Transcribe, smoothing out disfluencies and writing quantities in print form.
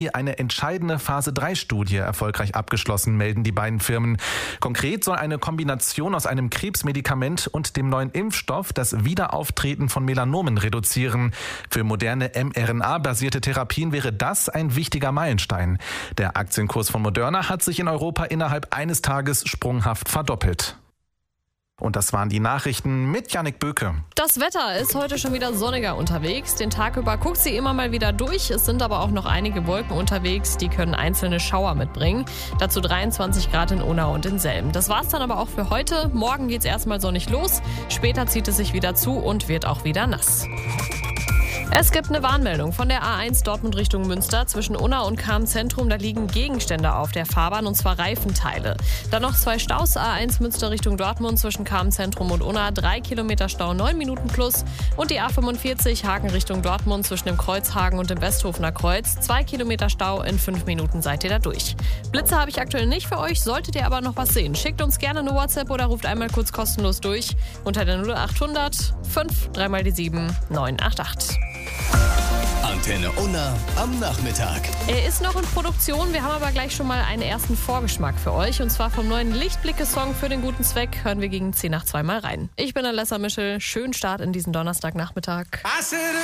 eine entscheidende Phase-3-Studie erfolgreich abgeschlossen, melden die beiden Firmen. Konkret soll eine Kombination aus einem Krebsmedikament und dem neuen Impfstoff das Wiederauftreten von Melanomen reduzieren. Für moderne mRNA-basierte Therapien wäre das ein wichtiger Meilenstein. Der Aktienkurs von Moderna hat sich in Europa innerhalb eines Tages sprunghaft verdoppelt. Und das waren die Nachrichten mit Jannik Böke. Das Wetter ist heute schon wieder sonniger unterwegs. Den Tag über guckt sie immer mal wieder durch. Es sind aber auch noch einige Wolken unterwegs, die können einzelne Schauer mitbringen. Dazu 23 Grad in Unna und in Selm. Das war's dann aber auch für heute. Morgen geht's erstmal sonnig los. Später zieht es sich wieder zu und wird auch wieder nass. Es gibt eine Warnmeldung von der A1 Dortmund Richtung Münster zwischen Unna und Cham-Zentrum. Da liegen Gegenstände auf der Fahrbahn und zwar Reifenteile. Dann noch 2 Staus, A1 Münster Richtung Dortmund zwischen Cham-Zentrum und Unna. 3 Kilometer Stau, 9 Minuten plus. Und die A45 Hagen Richtung Dortmund zwischen dem Kreuzhagen und dem Westhofener Kreuz. 2 Kilometer Stau, in 5 Minuten seid ihr da durch. Blitze habe ich aktuell nicht für euch, solltet ihr aber noch was sehen. Schickt uns gerne eine WhatsApp oder ruft einmal kurz kostenlos durch unter der 0800 5 3 mal die 7 988. Antenne Unna am Nachmittag. Er ist noch in Produktion, wir haben aber gleich schon mal einen ersten Vorgeschmack für euch. Und zwar vom neuen Lichtblicke-Song für den guten Zweck hören wir gegen 10 nach 2 mal rein. Ich bin Alessa Mischel, schönen Start in diesen Donnerstagnachmittag.